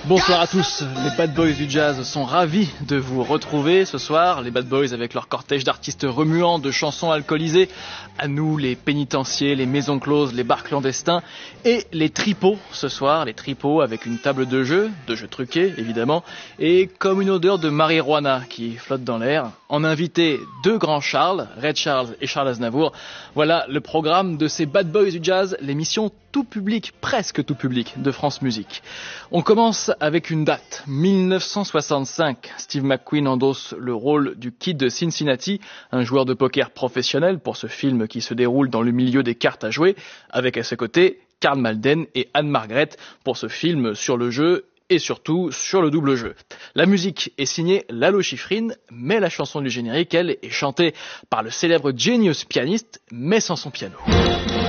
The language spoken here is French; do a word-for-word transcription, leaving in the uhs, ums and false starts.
Bonsoir à tous, les Bad Boys du Jazz sont ravis de vous retrouver ce soir. Les Bad Boys avec leur cortège d'artistes remuants, de chansons alcoolisées. À nous, les pénitenciers, les maisons closes, les bars clandestins et les tripots ce soir. Les tripots avec une table de jeu, de jeux truqués évidemment, et comme une odeur de marijuana qui flotte dans l'air. En invité, deux grands Charles, Ray Charles et Charles Aznavour. Voilà le programme de ces Bad Boys du Jazz, l'émission tout public, presque tout public de France Musique. On commence avec une date, mille neuf cent soixante-cinq. Steve McQueen endosse le rôle du Kid de Cincinnati, un joueur de poker professionnel pour ce film qui se déroule dans le milieu des cartes à jouer, avec à ses côtés Karl Malden et Anne Margaret pour ce film sur le jeu et surtout sur le double jeu. La musique est signée Lalo Schifrin, mais la chanson du générique, elle, est chantée par le célèbre Genius pianiste, mais sans son piano.